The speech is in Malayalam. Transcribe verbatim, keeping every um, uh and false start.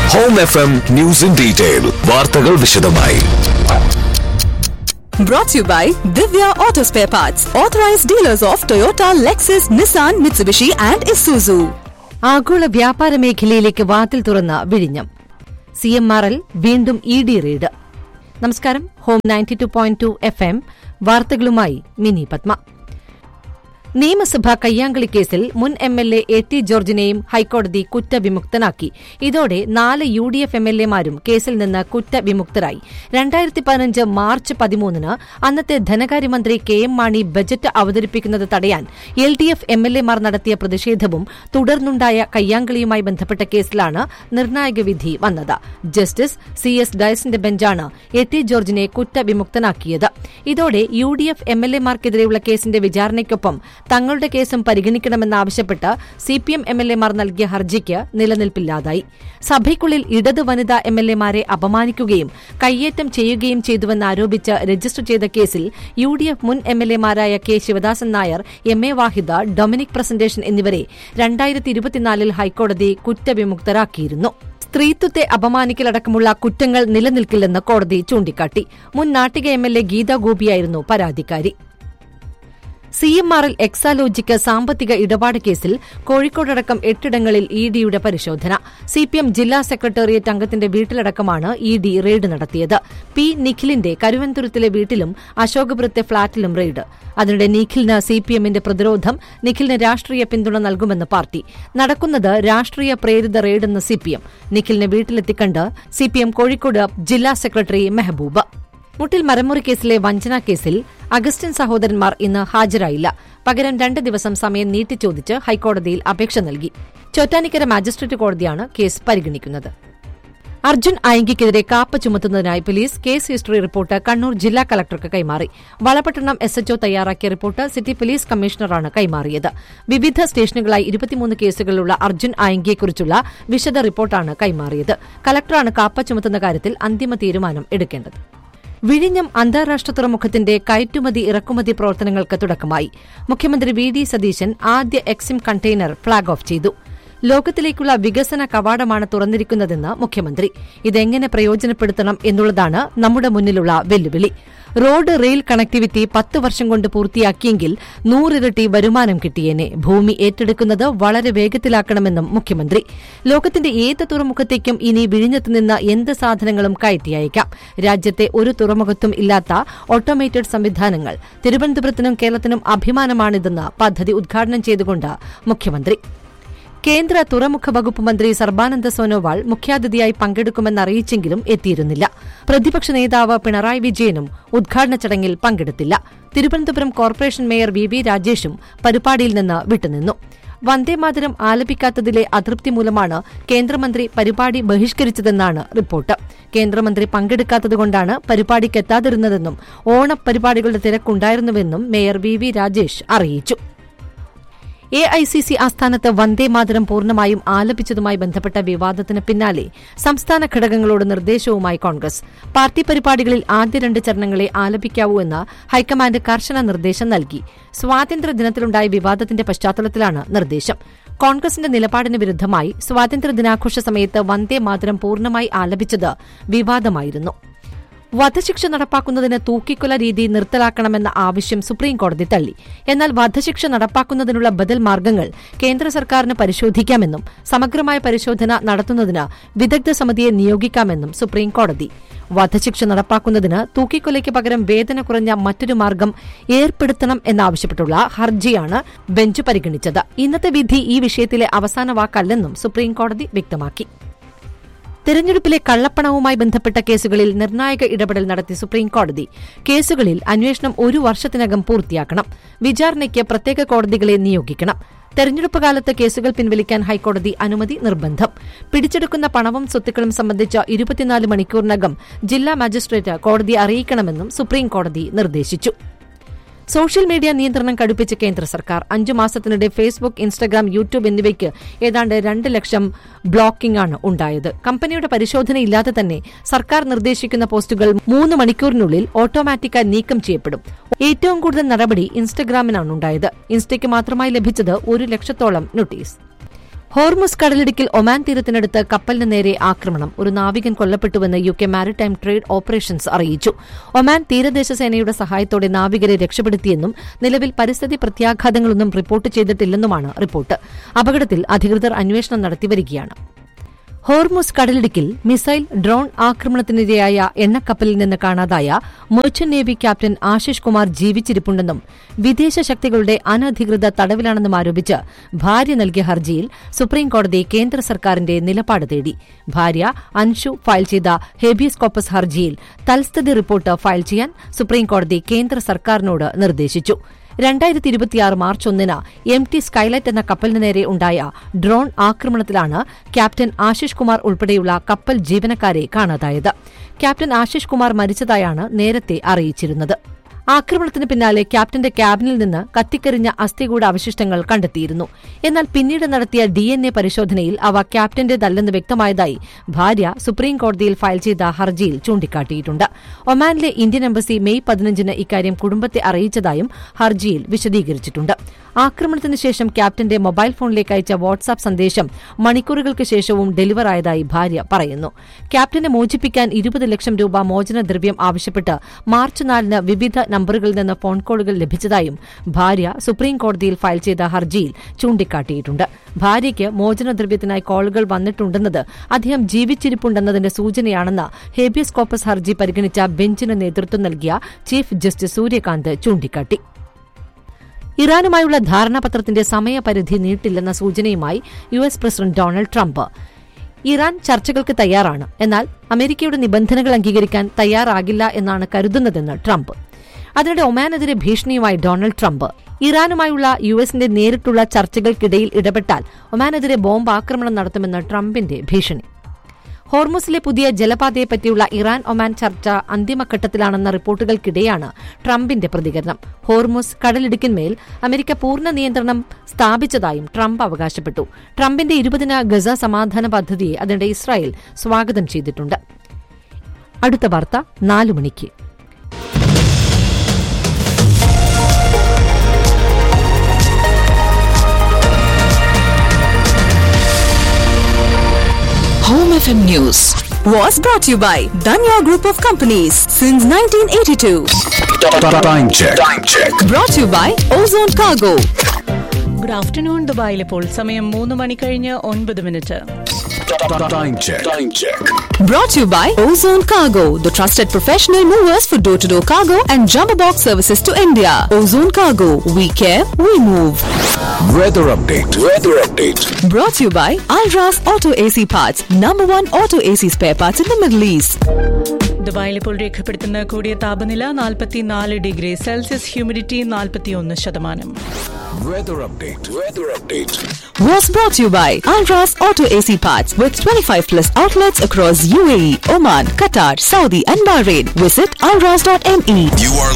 Home F M news in detail. വാർത്തകൾ വിശദമായി. Brought to you by Divya Auto Spare Parts, authorized dealers of Toyota, Lexus, Nissan, Mitsubishi and Isuzu. ആഗോള വ്യാപാര മേഖലയിലേക്ക് വാതിൽ തുറന്ന വിഴിഞ്ഞം. സി എം ആർ എൽ വീണ്ടും ഇ ഡി റെയ്ഡ്. നമസ്കാരം. Home ninety two point two F M വാർത്തകളുമായി മിനി പത്മ. നിയമസഭാ കയ്യാങ്കളി കേസിൽ മുൻ M L A A T ജോർജിനെയും ഹൈക്കോടതി കുറ്റവിമുക്തനാക്കി. ഇതോടെ നാല് U D F M L എമാരും കേസിൽ നിന്ന് കുറ്റവിമുക്തരായി. രണ്ടായിരത്തി പതിനഞ്ച് മാർച്ച് പതിമൂന്നിന് അന്നത്തെ ധനകാര്യമന്ത്രി കെ എം മാണി ബജറ്റ് അവതരിപ്പിക്കുന്നത് തടയാൻ L D F M L എമാർ നടത്തിയ പ്രതിഷേധവും തുടർന്നുണ്ടായ കയ്യാങ്കളിയുമായി ബന്ധപ്പെട്ട കേസിലാണ് നിർണായക വിധി വന്നത്. ജസ്റ്റിസ് സി എസ് ഡയസിന്റെ ബെഞ്ചാണ് എ ടി ജോർജിനെ കുറ്റവിമുക്തനാക്കിയത്. ഇതോടെ U D F M L എമാർക്കെതിരെയുള്ള കേസിന്റെ വിചാരണയ്ക്കൊപ്പം തങ്ങളുടെ കേസും പരിഗണിക്കണമെന്നാവശ്യപ്പെട്ട് C P M M L എമാർ നൽകിയ ഹർജിക്ക് നിലനിൽപ്പില്ലാതായി. സഭയ്ക്കുള്ളിൽ ഇടത് വനിതാ എം എൽ എമാരെ അപമാനിക്കുകയും കയ്യേറ്റം ചെയ്യുകയും ചെയ്തുവെന്നാരോപിച്ച് രജിസ്റ്റർ ചെയ്ത കേസിൽ യു ഡി എഫ് മുൻ M L എമാരായ K Sivadasan Nair, M A Vahida, Dominic presentation എന്നിവരെ രണ്ടായിരത്തി ഇരുപത്തിനാലിൽ ഹൈക്കോടതി കുറ്റവിമുക്തരാക്കിയിരുന്നു. സ്ത്രീത്വത്തെ അപമാനിക്കലടക്കമുള്ള കുറ്റങ്ങൾ നിലനിൽക്കില്ലെന്ന് കോടതി ചൂണ്ടിക്കാട്ടി. മുൻ Nattika M L A Gita ഗോപിയായിരുന്നു പരാതിക്കാരി. C M R L Exalogic സാമ്പത്തിക ഇടപാട് കേസിൽ കോഴിക്കോടടക്കം എട്ടിടങ്ങളിൽ ഇ ഡിയുടെ പരിശോധന. സി പി എം ജില്ലാ സെക്രട്ടേറിയറ്റ് അംഗത്തിന്റെ വീട്ടിലടക്കമാണ് ഇ ഡി റെയ്ഡ് നടത്തിയത്. പി നിഖിലിന്റെ കരുവന്തുരത്തിലെ വീട്ടിലും അശോകപുരത്തെ ഫ്ളാറ്റിലും റെയ്ഡ്. അതിനിടെ നിഖിലിന് സി പി എമ്മിന്റെ പ്രതിരോധം. നിഖിലിന് രാഷ്ട്രീയ പിന്തുണ നൽകുമെന്ന് പാർട്ടി. നടക്കുന്നത് രാഷ്ട്രീയ പ്രേരിത റെയ്ഡെന്ന് C P M. നിഖിലിനെ വീട്ടിലെത്തിക്കണ്ട് C P M Kozhikode ജില്ലാ സെക്രട്ടറി മെഹബൂബ്. മുട്ടിൽ മരമുറി കേസിലെ വഞ്ചനാ കേസിൽ അഗസ്റ്റിൻ സഹോദരന്മാർ ഇന്ന് ഹാജരായില്ല. പകരം രണ്ട് ദിവസം സമയം നീട്ടിച്ചോദിച്ച് ഹൈക്കോടതിയിൽ അപേക്ഷ നൽകി. ചോറ്റാനിക്കര മാജിസ്ട്രേറ്റ് കോടതിയാണ് കേസ് പരിഗണിക്കുന്നത്. Arjun ആയങ്കിക്കെതിരെ KAAPA ചുമത്തുന്നതിനായി police case history report Kannur ജില്ലാ കളക്ടർക്ക് കൈമാറി. വളപട്ടണം എസ് എച്ച്ഒ തയ്യാറാക്കിയ റിപ്പോർട്ട് സിറ്റി പോലീസ് കമ്മീഷണറാണ് കൈമാറിയത്. വിവിധ സ്റ്റേഷനുകളായി ഇരുപത്തിമൂന്ന് കേസുകളിലുള്ള അർജുൻ ആയങ്കിയെക്കുറിച്ചുള്ള വിശദ റിപ്പോർട്ടാണ് കൈമാറിയത്. കളക്ടറാണ് കാപ്പ ചുമത്തുന്ന കാര്യത്തിൽ അന്തിമ തീരുമാനം എടുക്കേണ്ടത്. വിഴിഞ്ഞം അന്താരാഷ്ട്ര തുറമുഖത്തിന്റെ കയറ്റുമതി ഇറക്കുമതി പ്രവർത്തനങ്ങൾക്ക് തുടക്കമായി. മുഖ്യമന്ത്രി വി ഡി സതീശൻ ആദ്യ എക്സിം കണ്ടെയ്നർ ഫ്ളാഗ് ഓഫ് ചെയ്തു. ലോകത്തിലേക്കുള്ള വികസന കവാടമാണ് തുറന്നിരിക്കുന്നതെന്ന് മുഖ്യമന്ത്രി. ഇതെങ്ങനെ പ്രയോജനപ്പെടുത്തണം എന്നുള്ളതാണ് നമ്മുടെ മുന്നിലുള്ള വെല്ലുവിളി. റോഡ് റെയിൽ കണക്ടിവിറ്റി പത്ത് വർഷം കൊണ്ട് പൂർത്തിയാക്കിയെങ്കിൽ നൂറിരട്ടി വരുമാനം കിട്ടിയേനെ. ഭൂമി ഏറ്റെടുക്കുന്നത് വളരെ വേഗത്തിലാക്കണമെന്നും മുഖ്യമന്ത്രി. ലോകത്തിന്റെ ഏത് തുറമുഖത്തേക്കും ഇനി വിഴിഞ്ഞത്തുനിന്ന് എന്ത് സാധനങ്ങളും കയറ്റി അയക്കാം. രാജ്യത്തെ ഒരു തുറമുഖത്തും ഇല്ലാത്ത ഓട്ടോമേറ്റഡ് സംവിധാനങ്ങൾ. തിരുവനന്തപുരത്തിനും കേരളത്തിനും അഭിമാനമാണിതെന്ന് പദ്ധതി ഉദ്ഘാടനം ചെയ്തുകൊണ്ട് മുഖ്യമന്ത്രി. കേന്ദ്ര തുറമുഖ വകുപ്പ് മന്ത്രി സർബാനന്ദ സോനോവാൾ മുഖ്യാതിഥിയായി പങ്കെടുക്കുമെന്നറിയിച്ചെങ്കിലും എത്തിയിരുന്നില്ല. പ്രതിപക്ഷ നേതാവ് പിണറായി വിജയനും ഉദ്ഘാടന ചടങ്ങിൽ പങ്കെടുത്തില്ല. Thiruvananthapuram corporation mayor V V രാജേഷും പരിപാടിയിൽ നിന്ന് വിട്ടുനിന്നു. വന്ദേമാതരം ആലപിക്കാത്തതിലെ അതൃപ്തി മൂലമാണ് കേന്ദ്രമന്ത്രി പരിപാടി ബഹിഷ്കരിച്ചതെന്നാണ് റിപ്പോർട്ട്. കേന്ദ്രമന്ത്രി പങ്കെടുക്കാത്തതുകൊണ്ടാണ് പരിപാടിക്കെത്താതിരുന്നതെന്നും ഓണപരിപാടികളുടെ തിരക്കുണ്ടായിരുന്നുവെന്നും മേയർ വി വി രാജേഷ് അറിയിച്ചു. എ ഐ സി സി ആസ്ഥാനത്ത് വന്ദേമാതരം പൂർണ്ണമായും ആലപിച്ചതുമായി ബന്ധപ്പെട്ട വിവാദത്തിന് പിന്നാലെ സംസ്ഥാന ഘടകങ്ങളോട് നിർദ്ദേശവുമായി കോൺഗ്രസ്. പാർട്ടി പരിപാടികളിൽ ആദ്യ രണ്ട് ചരണങ്ങളെ ആലപിക്കാവൂ എന്ന് ഹൈക്കമാൻഡ് കർശന നിർദ്ദേശം നൽകി. സ്വാതന്ത്ര്യദിനത്തിലുണ്ടായ വിവാദത്തിന്റെ പശ്ചാത്തലത്തിലാണ് നിർദ്ദേശം. കോൺഗ്രസിന്റെ നിലപാടിന് വിരുദ്ധമായി സ്വാതന്ത്ര്യദിനാഘോഷ സമയത്ത് വന്ദേമാതരം പൂർണ്ണമായി ആലപിച്ചത് വിവാദമായിരുന്നു. വധശിക്ഷ നടപ്പാക്കുന്നതിന് തൂക്കിക്കൊല രീതി നിർത്തലാക്കണമെന്ന ആവശ്യം സുപ്രീംകോടതി തള്ളി. എന്നാൽ വധശിക്ഷ നടപ്പാക്കുന്നതിനുള്ള ബദൽ മാർഗ്ഗങ്ങൾ കേന്ദ്ര സർക്കാരിന് പരിശോധിക്കാമെന്നും സമഗ്രമായ പരിശോധന നടത്തുന്നതിന് വിദഗ്ധ സമിതിയെ നിയോഗിക്കാമെന്നും സുപ്രീംകോടതി. വധശിക്ഷ നടപ്പാക്കുന്നതിന് തൂക്കിക്കൊലയ്ക്ക് പകരം വേദന കുറഞ്ഞ മറ്റൊരു മാർഗ്ഗം ഏർപ്പെടുത്തണം എന്നാവശ്യപ്പെട്ടുള്ള ഹർജിയാണ് ബെഞ്ച് പരിഗണിച്ചത്. ഇന്നത്തെ വിധി ഈ വിഷയത്തിലെ അവസാന വാക്കല്ലെന്നും സുപ്രീംകോടതി വ്യക്തമാക്കി. തെരഞ്ഞെടുപ്പിലെ കള്ളപ്പണവുമായി ബന്ധപ്പെട്ട കേസുകളിൽ നിർണായക ഇടപെടൽ നടത്തി സുപ്രീംകോടതി. കേസുകളിൽ അന്വേഷണം ഒരു വർഷത്തിനകം പൂർത്തിയാക്കണം. വിചാരണയ്ക്ക് പ്രത്യേക കോടതികളെ നിയോഗിക്കണം. തെരഞ്ഞെടുപ്പ് കാലത്ത് കേസുകൾ പിൻവലിക്കാൻ ഹൈക്കോടതി അനുമതി നിർബന്ധം. പിടിച്ചെടുക്കുന്ന പണവും സ്വത്തുക്കളും സംബന്ധിച്ച ഇരുപത്തിനാല് മണിക്കൂറിനകം ജില്ലാ മജിസ്ട്രേറ്റ് കോടതിയെ അറിയിക്കണമെന്നും സുപ്രീംകോടതി നിർദ്ദേശിച്ചു. സോഷ്യൽ മീഡിയ നിയന്ത്രണം കടുപ്പിച്ച കേന്ദ്ര സർക്കാർ. അഞ്ചു മാസത്തിനിടെ ഫേസ്ബുക്ക്, ഇൻസ്റ്റഗ്രാം, യൂട്യൂബ് എന്നിവയ്ക്ക് ഏതാണ്ട് രണ്ട് ലക്ഷം ബ്ലോക്കിംഗാണ് ഉണ്ടായത്. കമ്പനിയുടെ പരിശോധനയില്ലാതെ തന്നെ സർക്കാർ നിർദ്ദേശിക്കുന്ന പോസ്റ്റുകൾ മൂന്ന് മണിക്കൂറിനുള്ളിൽ ഓട്ടോമാറ്റിക്കായി നീക്കം ചെയ്യപ്പെടും. ഏറ്റവും കൂടുതൽ നടപടി ഇൻസ്റ്റഗ്രാമിനാണ് ഉണ്ടായത്. ഇൻസ്റ്റയ്ക്ക് മാത്രമായി ലഭിച്ചത് ഒരു ലക്ഷത്തോളം നോട്ടീസ്. ഹോർമുസ് കടലിടുക്കിൽ ഒമാൻ തീരത്തിനടുത്ത് കപ്പലിന് നേരെ ആക്രമണം. ഒരു നാവികൻ കൊല്ലപ്പെട്ടുവെന്ന് U K maritime trade operations അറിയിച്ചു. ഒമാൻ തീരദേശ സേനയുടെ സഹായത്തോടെ നാവികരെ രക്ഷപ്പെടുത്തിയെന്നും നിലവിൽ പരിസ്ഥിതി പ്രത്യാഘാതങ്ങളൊന്നും റിപ്പോർട്ട് ചെയ്തിട്ടില്ലെന്നുമാണ് റിപ്പോർട്ട്. അപകടത്തിൽ അധികൃതർ അന്വേഷണം നടത്തിവരികയാണ്. ഹോർമുസ് കടലിടുക്കിൽ മിസൈൽ ഡ്രോൺ ആക്രമണത്തിനിരയായ എണ്ണക്കപ്പലിൽ നിന്ന് കാണാതായ merchant navy captain Ashish Kumar ജീവിച്ചിരിപ്പുണ്ടെന്നും വിദേശ ശക്തികളുടെ അനധികൃത തടവിലാണെന്നും ആരോപിച്ച് ഭാര്യ നൽകിയ ഹർജിയിൽ സുപ്രീംകോടതി കേന്ദ്ര സർക്കാരിന്റെ നിലപാട് തേടി. ഭാര്യ അൻഷു ഫയൽ ചെയ്ത ഹേബിയസ് കോർപ്പസ് ഹർജിയിൽ തൽസ്ഥിതി റിപ്പോർട്ട് ഫയൽ ചെയ്യാൻ സുപ്രീംകോടതി കേന്ദ്ര സർക്കാരിനോട് നിർദ്ദേശിച്ചു. രണ്ടായിരത്തി ഇരുപത്തിയാറ് മാർച്ച് ഒന്നിന് എം ടി സ്കൈലൈറ്റ് എന്ന കപ്പലിന് നേരെ ഉണ്ടായ ഡ്രോൺ ആക്രമണത്തിലാണ് ക്യാപ്റ്റൻ ആശിഷ് കുമാർ ഉൾപ്പെടെയുള്ള കപ്പൽ ജീവനക്കാരെ കാണാതായത്. ക്യാപ്റ്റൻ ആശിഷ് കുമാർ മരിച്ചതായാണ് നേരത്തെ അറിയിച്ചിരുന്നത്. ആക്രമണത്തിന് പിന്നാലെ ക്യാപ്റ്റന്റെ ക്യാബിനിൽ നിന്ന് കത്തിക്കരിഞ്ഞ അസ്ഥികൂട അവശിഷ്ടങ്ങൾ കണ്ടെത്തിയിരുന്നു. എന്നാൽ പിന്നീട് നടത്തിയ ഡി എൻ എ പരിശോധനയിൽ അവ ക്യാപ്റ്റന്റേതല്ലെന്ന് വ്യക്തമായതായി ഭാര്യ സുപ്രീംകോടതിയിൽ ഫയൽ ചെയ്ത ഹർജിയിൽ ചൂണ്ടിക്കാട്ടിയിട്ടുണ്ട്. ഒമാനിലെ ഇന്ത്യൻ എംബസി മെയ് പതിനഞ്ചിന് ഇക്കാര്യം കുടുംബത്തെ അറിയിച്ചതായും ഹർജിയിൽ വിശദീകരിച്ചിട്ടുണ്ട്. ആക്രമണത്തിന് ശേഷം ക്യാപ്റ്റന്റെ മൊബൈൽ ഫോണിലേക്ക് അയച്ച വാട്സാപ്പ് സന്ദേശം മണിക്കൂറുകൾക്ക് ശേഷവും ഡെലിവറായതായി ഭാര്യ പറയുന്നു. ക്യാപ്റ്റനെ മോചിപ്പിക്കാൻ ഇരുപത് ലക്ഷം രൂപ മോചനദ്രവ്യം ആവശ്യപ്പെട്ട് മാർച്ച് നാലിന് വിവിധ നമ്പറുകളിൽ നിന്ന് ഫോൺ കോളുകൾ ലഭിച്ചതായും ഭാര്യ സുപ്രീംകോടതിയിൽ ഫയൽ ചെയ്ത ഹർജിയിൽ ചൂണ്ടിക്കാട്ടിയിട്ടുണ്ട്. ഭാര്യയ്ക്ക് മോചനദ്രവ്യത്തിനായി കോളുകൾ വന്നിട്ടുണ്ടെന്നത് അദ്ദേഹം ജീവിച്ചിരിപ്പുണ്ടെന്നതിന്റെ സൂചനയാണെന്ന് ഹേബിയസ് കോർപ്പസ് ഹർജി പരിഗണിച്ച ബെഞ്ചിന് നേതൃത്വം നൽകിയ ചീഫ് ജസ്റ്റിസ് സൂര്യകാന്ത് ചൂണ്ടിക്കാട്ടി. ഇറാനുമായുള്ള ധാരണാപത്രത്തിന്റെ സമയപരിധി നീട്ടില്ലെന്ന സൂചനയുമായി U S president Donald Trump. Iran ചർച്ചകൾക്ക് തയ്യാറാണ്, എന്നാൽ അമേരിക്കയുടെ നിബന്ധനകൾ അംഗീകരിക്കാൻ തയ്യാറാകില്ല എന്നാണ് കരുതുന്നതെന്ന് ട്രംപ്. അതിനിടെ ഒമാനെതിരെ ഭീഷണിയുമായി ഡൊണാൾഡ് ട്രംപ്. ഇറാനുമായുള്ള യു എസിന്റെ നേരിട്ടുള്ള ചർച്ചകൾക്കിടയിൽ ഇടപെട്ടാൽ ഒമാനെതിരെ ബോംബ് ആക്രമണം നടത്തുമെന്ന് ട്രംപിന്റെ ഭീഷണി. ഹോർമുസിലെ പുതിയ ജലപാതയെപ്പറ്റിയുള്ള ഇറാൻ ഒമാൻ ചർച്ച അന്തിമഘട്ടത്തിലാണെന്ന റിപ്പോർട്ടുകൾക്കിടെയാണ് ട്രംപിന്റെ പ്രതികരണം. ഹോർമുസ് കടലിടുക്കിന്മേൽ അമേരിക്ക പൂർണ്ണ നിയന്ത്രണം സ്ഥാപിച്ചതായും ട്രംപ് അവകാശപ്പെട്ടു. ട്രംപിന്റെ ഇരുപതിന ഗസ സമാധാന പദ്ധതിയെ അതിനിടെ ഇസ്രായേൽ സ്വാഗതം ചെയ്തിട്ടുണ്ട്. അടുത്ത വാർത്ത നാലു മണിക്ക്. Home F M News was brought to you by Danya Group of Companies since nineteen eighty-two. Time check. Time check. Brought to you by Ozone Cargo. Good afternoon. ദുബായിൽ ഇപ്പോൾ സമയം മൂന്ന് മണി കഴിഞ്ഞ് ഒൻപത് minute. Time check. Time check. Brought to you by Ozone Cargo, the trusted professional movers for door-to-door cargo and jumbo box services to India. Ozone Cargo, we care, we move. Weather update. Weather update. Brought to you by Alras Auto A C Parts, number one auto A C spare parts in the Middle East. ദുബായിൽ ഇപ്പോൾ രേഖപ്പെടുത്തുന്ന കൂടിയ താപനില നാൽപ്പത്തിനാല് ഡിഗ്രി സെൽഷ്യസ്, ഹ്യൂമിഡിറ്റി നാൽപ്പത്തിയൊന്ന് ശതമാനം. Weather update. Weather update. Was brought to you by Alras Auto A C Parts with twenty-five plus outlets across U A E, Oman, Qatar, Saudi and Bahrain. Visit alras dot m e. You are